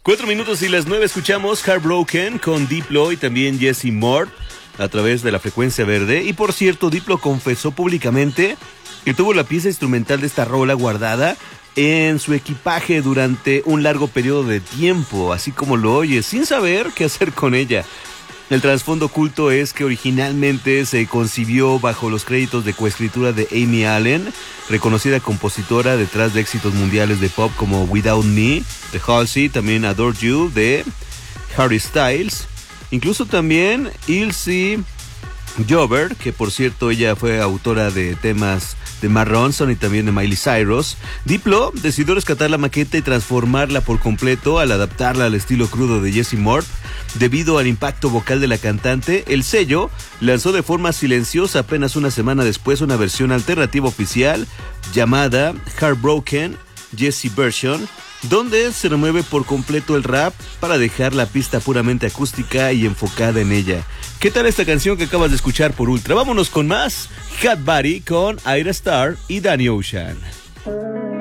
4 minutos y las 9 escuchamos Heartbroken con Diplo y también Jesse Moore a través de la frecuencia verde. Y por cierto, Diplo confesó públicamente que tuvo la pieza instrumental de esta rola guardada en su equipaje durante un largo periodo de tiempo, así como lo oye, sin saber qué hacer con ella. El trasfondo oculto es que originalmente se concibió bajo los créditos de coescritura de Amy Allen, reconocida compositora detrás de éxitos mundiales de pop como Without Me, de Halsey, también Adore You, de Harry Styles, incluso también Ilse Jover, que por cierto ella fue autora de temas de Mark Ronson y también de Miley Cyrus. Diplo decidió rescatar la maqueta y transformarla por completo al adaptarla al estilo crudo de Jesse Moore. Debido al impacto vocal de la cantante, el sello lanzó de forma silenciosa apenas una semana después una versión alternativa oficial llamada Heartbroken Jesse Version, donde se remueve por completo el rap para dejar la pista puramente acústica y enfocada en ella. ¿Qué tal esta canción que acabas de escuchar por Ultra? Vámonos con más. Hot Body con Ira Star y Danny Ocean.